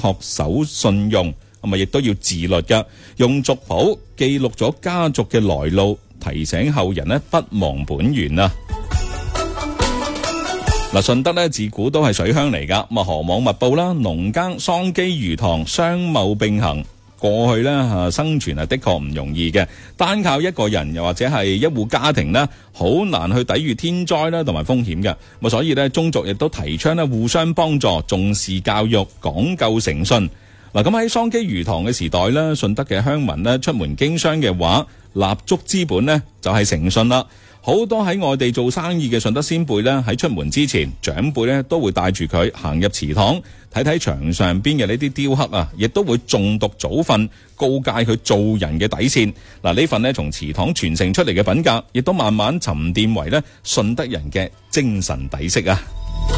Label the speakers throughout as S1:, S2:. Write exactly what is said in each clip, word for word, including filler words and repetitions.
S1: 恪守信用，咁啊亦都要自律㗎，用族譜記錄咗家族嘅來路，提醒後人呢不忘本源啊！嗱，順德咧自古都係水鄉嚟噶，咁啊河網密布啦，農耕、桑基、魚塘、商貿並行。過去咧嚇生存係的確唔容易嘅，單靠一個人又或者係一戶家庭咧，好難去抵禦天災啦同埋風險嘅。咁所以咧，宗族亦都提倡咧互相幫助，重視教育，講究誠信。嗱，咁喺桑基魚塘嘅時代咧，順德嘅鄉民咧出門經商嘅話，立足之本咧就係誠信啦。好多喺外地做生意嘅順德先輩咧，喺出門之前，長輩咧都會帶住佢行入祠堂，睇睇牆上邊嘅呢啲雕刻啊，亦都會誦讀祖訓，告誡佢做人嘅底線。嗱，呢份咧從祠堂傳承出嚟嘅品格，亦都慢慢沉澱為咧順德人嘅精神底色啊！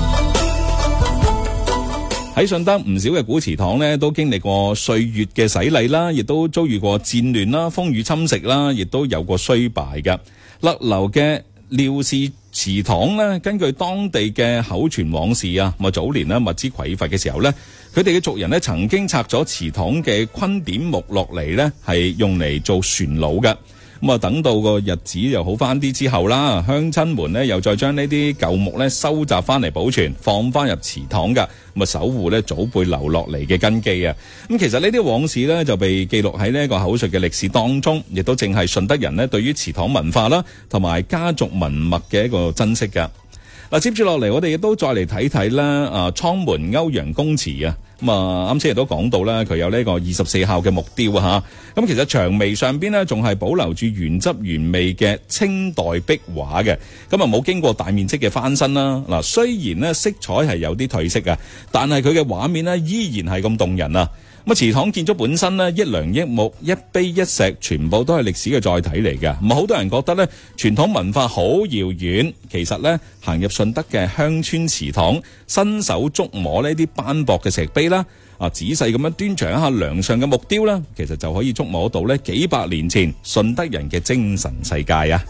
S1: 喺順德唔少嘅古祠堂咧，都經歷過歲月嘅洗禮啦，亦都遭遇過戰亂啦、風雨侵蝕啦，亦都有過衰敗嘅。甩流嘅廖氏祠堂咧，根據當地嘅口傳往事啊，咁啊早年咧物資匱乏嘅時候咧，佢哋嘅族人咧曾經拆咗祠堂嘅昆點木落嚟咧，係用嚟做船塱嘅。咁啊，等到個日子又好翻啲之後啦，鄉親們咧又再將呢啲舊木咧收集翻嚟保存，放翻入祠堂噶，咁啊守護咧祖輩留落嚟嘅根基啊。咁其實呢啲往事咧就被記錄喺呢一個口述嘅歷史當中，亦都正係順德人咧對於祠堂文化啦同埋家族文脈嘅一個珍惜噶。嗱，接住落嚟我哋亦都再嚟睇睇啦，啊倉門歐陽公祠啊。咁啊，啱先亦都講到啦，佢有呢個二十四孝嘅木雕啊嚇。咁其實長眉上邊呢，仲係保留住原汁原味嘅清代壁畫嘅。咁啊，冇經過大面積嘅翻新啦。嗱，雖然呢色彩係有啲褪色啊，但係佢嘅畫面呢依然係咁動人啊。咁啊，祠堂建築本身呢，一梁一木、一碑一石，全部都係歷史嘅載體嚟嘅。咁好多人覺得呢傳統文化好遙遠，其實呢，行入順德嘅鄉村祠堂，伸手觸摸呢啲斑駁嘅石碑啦，啊仔細咁樣端詳一下梁上嘅木雕啦，其實就可以觸摸到呢幾百年前順德人嘅精神世界啊！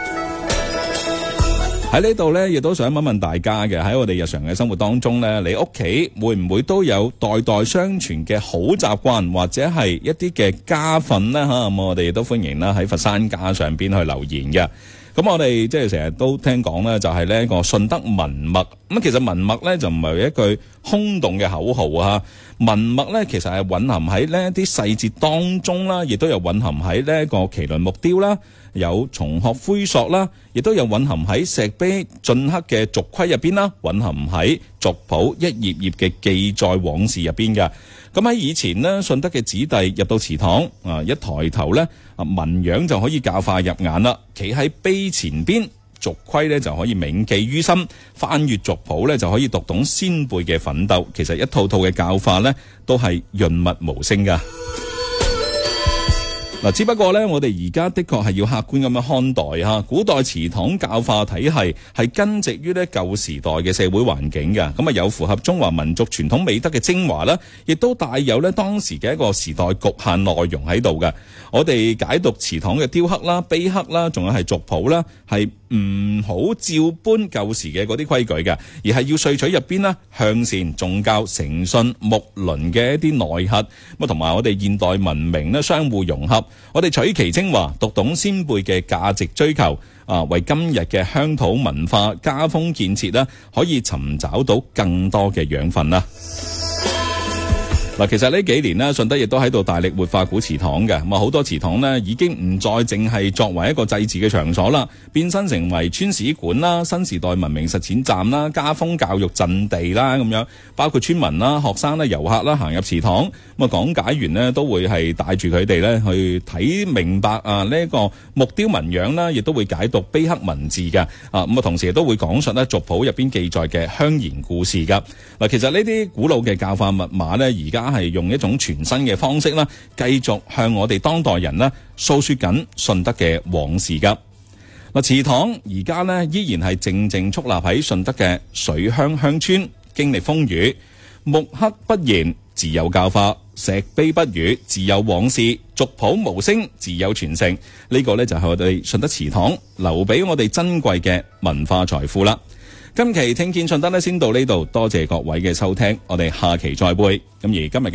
S1: 喺呢度呢，亦都想問問大家嘅，喺我哋日常嘅生活當中呢，你屋企會唔會都有代代相傳嘅好習慣，或者係一啲嘅家訓呢？吓，咁我哋都歡迎啦喺佛山家上邊去留言嘅。咁我哋即係成日都聽講呢，就係呢一個順德文脈。咁其實文脈呢，就唔係一句空洞嘅口號啊，文脈呢，其實係蘊含喺呢啲細節當中啦，亦都有蘊含喺呢一個麒麟木雕啦，有松鶴灰塑啦，亦都有蘊含喺石碑進刻嘅族規入邊啦，蘊含喺族譜一頁頁嘅記載往事入邊嘅。咁喺以前呢，順德嘅子弟入到祠堂啊，一抬頭呢，啊紋樣就可以較快入眼啦，企喺碑前邊，族規呢就可以銘記於心，翻閱族譜呢就可以讀懂先輩嘅奮鬥。其實一套套嘅教化呢，都係潤物無聲噶。嗱，只不過咧，我哋而家的確係要客觀咁樣看待吓，古代祠堂教化體系係根植於咧舊時代嘅社會環境嘅，咁啊有符合中華民族傳統美德嘅精華啦，亦都帶有咧當時嘅一個時代局限內容喺度嘅。我哋解讀祠堂嘅雕刻啦、碑刻啦，仲有係族譜啦，係唔好照搬舊時嘅嗰啲規矩嘅，而係要萃取入邊啦向善、重教、誠信、睦鄰嘅一啲內核，咁同埋我哋現代文明咧相互融合。我哋取其精華，讀懂先輩嘅價值追求，啊，為今日嘅鄉土文化家風建設咧，可以尋找到更多嘅養分啦。嗱，其實呢幾年呢，順德亦都喺度大力活化古祠堂嘅，咁啊好多祠堂呢已經唔再淨係作為一個祭祀嘅場所啦，變身成為村史館啦、新時代文明實踐站啦、家風教育陣地啦咁樣，包括村民啦、學生啦、遊客啦行入祠堂，咁啊講解員呢都會係帶住佢哋咧去睇明白啊呢一個木雕紋樣啦，亦都會解讀碑刻文字嘅，啊咁啊同時亦都會講述咧族譜入邊記載嘅鄉言故事噶。嗱，其實呢啲古老嘅教化密碼咧，而家係用一種全新嘅方式啦，繼續向我哋當代人啦訴說緊順德嘅往事噶。嗱，祠堂而家咧依然係靜靜矗立喺順德嘅水鄉鄉村，經歷風雨，木刻不言，自有教化；石碑不語，自有往事；族譜無聲，自有傳承。呢、這個呢，就係我哋順德祠堂留俾我哋珍貴嘅文化財富啦。今期聽見順德呢，先到呢度，多謝各位嘅收聽，我哋下期再會。咁而今日